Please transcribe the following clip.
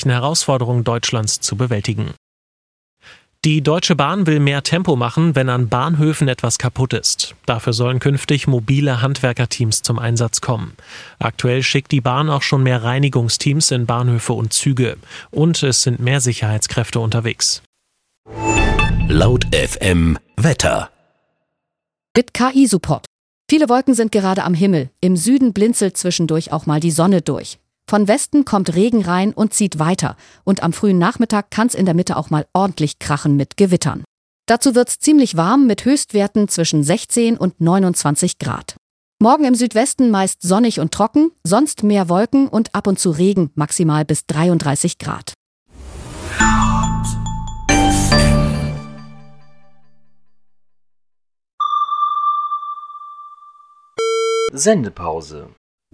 verkehrlichen Herausforderungen Deutschlands zu bewältigen. Die Deutsche Bahn will mehr Tempo machen, wenn an Bahnhöfen etwas kaputt ist. Dafür sollen künftig mobile Handwerkerteams zum Einsatz kommen. Aktuell schickt die Bahn auch schon mehr Reinigungsteams in Bahnhöfe und Züge. Und es sind mehr Sicherheitskräfte unterwegs. Laut FM Wetter. Mit KI-Support. Viele Wolken sind gerade am Himmel. Im Süden blinzelt zwischendurch auch mal die Sonne durch. Von Westen kommt Regen rein und zieht weiter. Und am frühen Nachmittag kann es in der Mitte auch mal ordentlich krachen mit Gewittern. Dazu wird's ziemlich warm mit Höchstwerten zwischen 16 und 29 Grad. Morgen im Südwesten meist sonnig und trocken, sonst mehr Wolken und ab und zu Regen, maximal bis 33 Grad. Sendepause.